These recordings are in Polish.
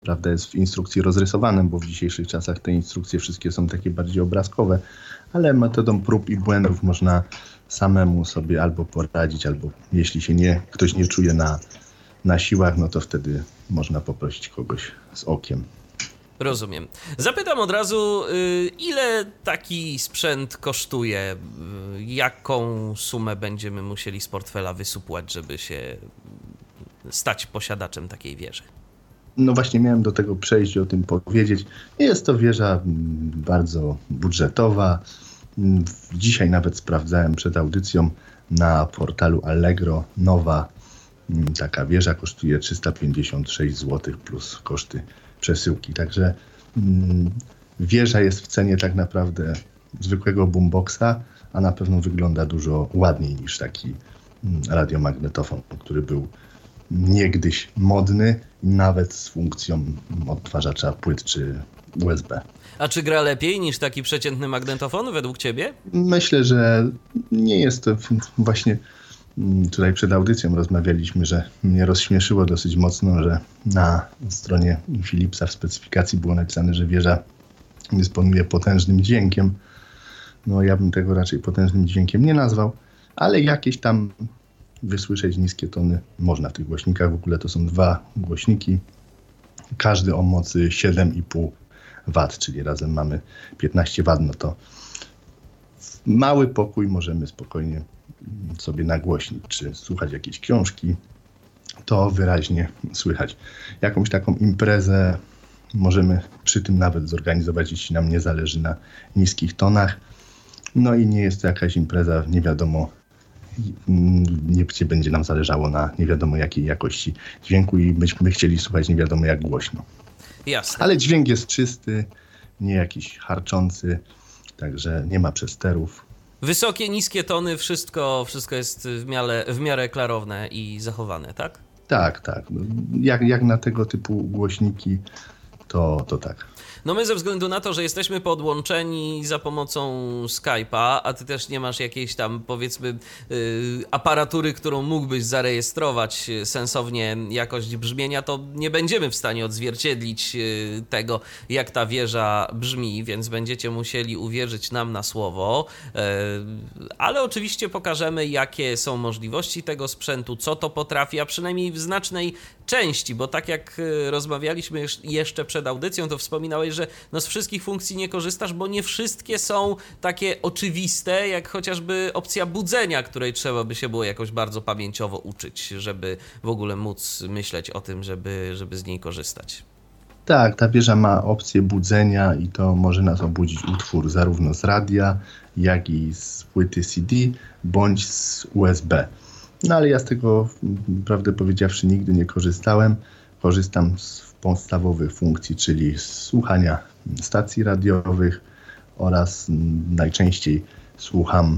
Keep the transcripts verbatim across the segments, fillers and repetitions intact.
prawda jest w instrukcji rozrysowanym, bo w dzisiejszych czasach te instrukcje wszystkie są takie bardziej obrazkowe, ale metodą prób i błędów można samemu sobie albo poradzić, albo jeśli się nie, ktoś nie czuje na, na siłach, no to wtedy można poprosić kogoś z okiem. Rozumiem. Zapytam od razu, ile taki sprzęt kosztuje? Jaką sumę będziemy musieli z portfela wysupłać, żeby się stać posiadaczem takiej wieży? No właśnie miałem do tego przejść i o tym powiedzieć. Jest to wieża bardzo budżetowa. Dzisiaj nawet sprawdzałem przed audycją na portalu Allegro. Nowa taka wieża kosztuje trzysta pięćdziesiąt sześć złotych plus koszty przesyłki. Także mm, wieża jest w cenie tak naprawdę zwykłego boomboxa, a na pewno wygląda dużo ładniej niż taki mm, radiomagnetofon, który był niegdyś modny, nawet z funkcją odtwarzacza płyt czy U S B. A czy gra lepiej niż taki przeciętny magnetofon według ciebie? Myślę, że nie jest to właśnie... Tutaj przed audycją rozmawialiśmy, że mnie rozśmieszyło dosyć mocno, że na stronie Philipsa w specyfikacji było napisane, że wieża dysponuje potężnym dźwiękiem. No ja bym tego raczej potężnym dźwiękiem nie nazwał, ale jakieś tam wysłyszeć niskie tony można w tych głośnikach. W ogóle to są dwa głośniki, każdy o mocy siedem i pół wata, czyli razem mamy piętnaście watów. No to mały pokój możemy spokojnie sobie nagłośnić, czy słuchać jakiejś książki, to wyraźnie słychać. Jakąś taką imprezę możemy przy tym nawet zorganizować, jeśli nam nie zależy na niskich tonach. No i nie jest to jakaś impreza nie wiadomo, nie będzie nam zależało na nie wiadomo jakiej jakości dźwięku i byśmy chcieli słuchać nie wiadomo jak głośno. Jasne. Ale dźwięk jest czysty, nie jakiś harczący, także nie ma przesterów. Wysokie, niskie tony, wszystko, wszystko jest w miarę, w miarę klarowne i zachowane, tak? Tak, tak. Jak, jak na tego typu głośniki, to, to tak. No my ze względu na to, że jesteśmy podłączeni za pomocą Skype'a, a ty też nie masz jakiejś tam, powiedzmy, yy, aparatury, którą mógłbyś zarejestrować sensownie jakość brzmienia, to nie będziemy w stanie odzwierciedlić yy, tego, jak ta wieża brzmi, więc będziecie musieli uwierzyć nam na słowo, yy, ale oczywiście pokażemy, jakie są możliwości tego sprzętu, co to potrafi, a przynajmniej w znacznej części, bo tak jak rozmawialiśmy jeszcze przed audycją, to wspominałeś, że no z wszystkich funkcji nie korzystasz, bo nie wszystkie są takie oczywiste, jak chociażby opcja budzenia, której trzeba by się było jakoś bardzo pamięciowo uczyć, żeby w ogóle móc myśleć o tym, żeby, żeby z niej korzystać. Tak, ta wieża ma opcję budzenia i to może nas obudzić utwór zarówno z radia, jak i z płyty C D, bądź z U S B. No ale ja z tego, prawdę powiedziawszy, nigdy nie korzystałem. Korzystam z podstawowych funkcji, czyli z słuchania stacji radiowych oraz najczęściej słucham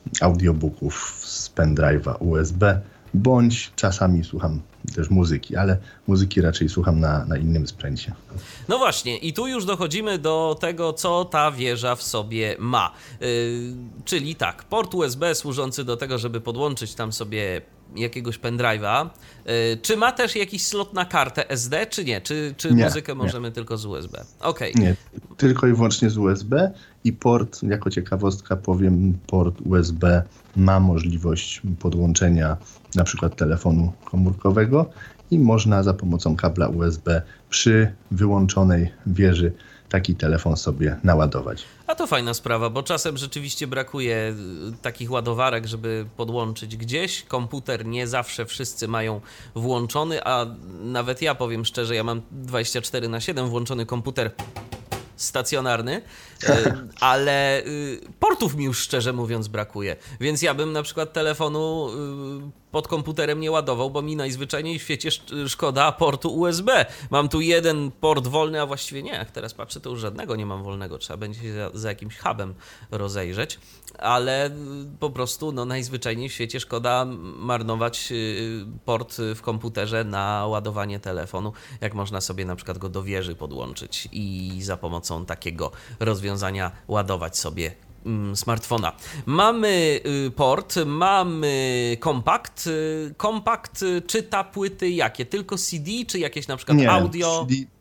audiobooków z pendrive'a U S B, bądź czasami słucham też muzyki, ale muzyki raczej słucham na, na innym sprzęcie. No właśnie, i tu już dochodzimy do tego, co ta wieża w sobie ma. Yy, czyli tak, port U S B służący do tego, żeby podłączyć tam sobie jakiegoś pendrive'a. Yy, czy ma też jakiś slot na kartę S D, czy nie? Czy, czy nie, muzykę nie. możemy tylko z U S B? Okej. Nie, tylko i wyłącznie z U S B i port, jako ciekawostka powiem, port U S B ma możliwość podłączenia na przykład telefonu komórkowego i można za pomocą kabla U S B przy wyłączonej wieży taki telefon sobie naładować. A to fajna sprawa, bo czasem rzeczywiście brakuje takich ładowarek, żeby podłączyć gdzieś. Komputer nie zawsze wszyscy mają włączony, a nawet ja powiem szczerze, ja mam dwadzieścia cztery na siedem włączony komputer stacjonarny, ale portów mi już szczerze mówiąc brakuje, więc ja bym na przykład telefonu pod komputerem nie ładował, bo mi najzwyczajniej w świecie szkoda portu U S B. Mam tu jeden port wolny, a właściwie nie, jak teraz patrzę, to już żadnego nie mam wolnego, trzeba będzie się za, za jakimś hubem rozejrzeć, ale po prostu no, najzwyczajniej w świecie szkoda marnować port w komputerze na ładowanie telefonu, jak można sobie na przykład go do wieży podłączyć i za pomocą takiego rozwiązania ładować sobie smartfona. Mamy port, mamy kompakt. Kompakt czyta płyty jakie? Tylko C D, czy jakieś na przykład nie, audio? C D,